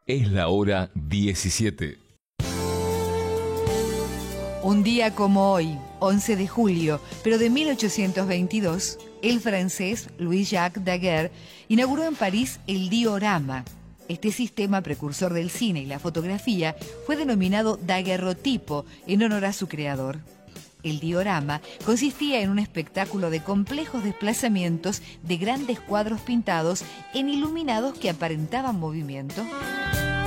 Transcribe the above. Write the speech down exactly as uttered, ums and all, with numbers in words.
Es la hora diecisiete. Un día como hoy, once de julio, pero de mil ochocientos veintidós, el francés Louis-Jacques Daguerre inauguró en París el diorama. Este sistema precursor del cine y la fotografía fue denominado daguerrotipo en honor a su creador. El diorama consistía en un espectáculo de complejos desplazamientos de grandes cuadros pintados en iluminados que aparentaban movimiento.